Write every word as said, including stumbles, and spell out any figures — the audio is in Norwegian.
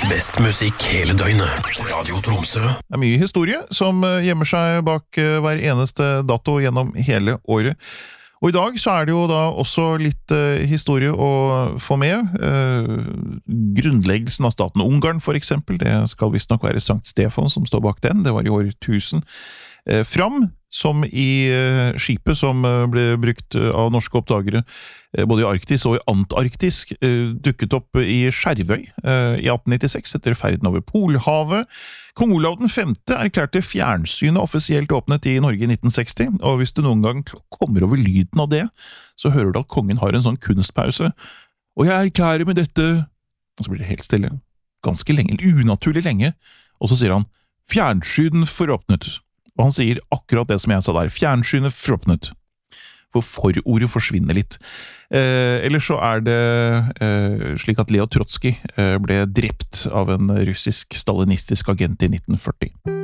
Best musikk hele døgnet. Radio Tromsø. Det er mye historie som gjemmer seg bak hver eneste dato gjennom hele året. Og i dag så er det jo da også litt uh, historie å få med. Uh, grunnleggelsen av staten Ungarn, for eksempel. Det skal visst nok være Sankt Stefan som står bak den. Det var i år tusen. Uh, fram, som i uh, skipet som uh, ble brukt uh, av norske oppdagere, uh, både i Arktis og i Antarktis, uh, dukket opp i Skjervøy uh, i atten nittiseks etter ferden over Polhavet. Kong Olav den femte erklærte fjernsynet offisielt åpnet i Norge i nitten seksti, og hvis du noen gang kommer over lyden av det, så hører du at kongen har en sånn kunstpause. Og jeg erklærer med dette, og så blir det helt stille, ganske lenge, unaturlig lenge, og så sier han, fjernsynet foråpnet. Og han sier akkurat det som jeg sa der, fjernsynet foråpnet. For forordet forsvinner litt. Eh, ellers så er det eh, slik at Leo Trotsky eh, ble drept av en russisk stalinistisk agent i nitten førti.